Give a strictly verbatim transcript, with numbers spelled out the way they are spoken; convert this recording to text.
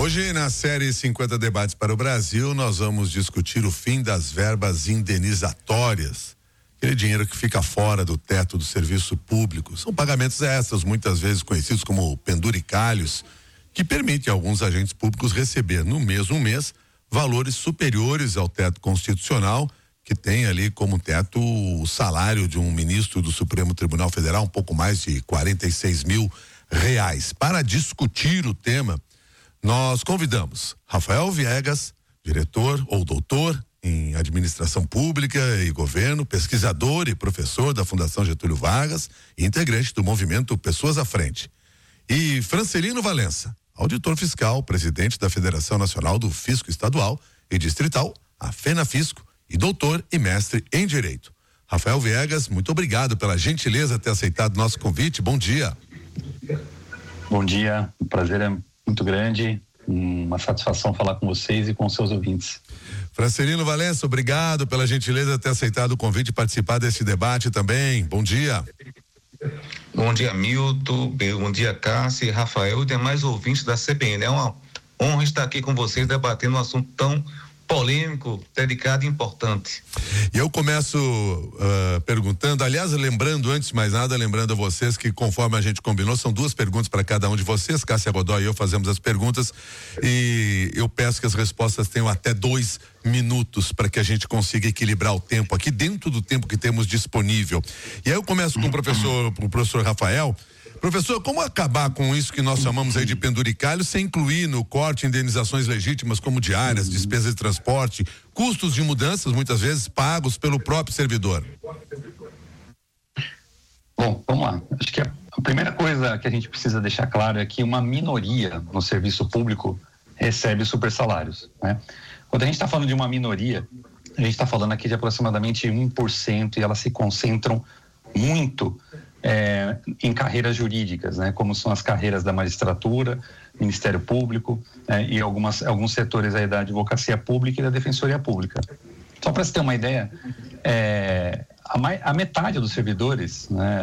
Hoje, na série cinquenta Debates para o Brasil, nós vamos discutir o fim das verbas indenizatórias. Aquele dinheiro que fica fora do teto do serviço público. São pagamentos extras, muitas vezes conhecidos como penduricalhos, que permitem a alguns agentes públicos receber no mesmo mês valores superiores ao teto constitucional, que tem ali como teto o salário de um ministro do Supremo Tribunal Federal, um pouco mais de quarenta e seis mil reais. Para discutir o tema, nós convidamos Rafael Viegas, diretor ou doutor em administração pública e governo, pesquisador e professor da Fundação Getúlio Vargas e integrante do movimento Pessoas à Frente. E Francelino Valença, auditor fiscal, presidente da Federação Nacional do Fisco Estadual e Distrital, a FENAFisco, e doutor e mestre em Direito. Rafael Viegas, muito obrigado pela gentileza de ter aceitado nosso convite. Bom dia. Bom dia, o prazer é muito grande, uma satisfação falar com vocês e com seus ouvintes. Francelino Valença, obrigado pela gentileza de ter aceitado o convite e participar desse debate também. Bom dia. Bom dia, Milton, bom dia, Cássio, Rafael e demais ouvintes da C B N. É uma honra estar aqui com vocês debatendo um assunto tão polêmico, delicado e importante. E eu começo uh, perguntando, aliás, lembrando, antes de mais nada, lembrando a vocês que, conforme a gente combinou, são duas perguntas para cada um de vocês. Cássia Godoy e eu fazemos as perguntas e eu peço que as respostas tenham até dois minutos para que a gente consiga equilibrar o tempo aqui dentro do tempo que temos disponível. E aí eu começo com o professor, o professor Rafael. Professor, como acabar com isso que nós chamamos aí de penduricalho sem incluir no corte indenizações legítimas como diárias, despesas de transporte, custos de mudanças muitas vezes pagos pelo próprio servidor? Bom, vamos lá. Acho que a primeira coisa que a gente precisa deixar claro é que uma minoria no serviço público recebe supersalários, né? Quando a gente está falando de uma minoria, a gente está falando aqui de aproximadamente um por cento e elas se concentram muito É, em carreiras jurídicas, né, como são as carreiras da magistratura, Ministério Público, é, e algumas, alguns setores aí da advocacia pública e da defensoria pública. Só para você ter uma ideia, é, a, a metade dos servidores, né,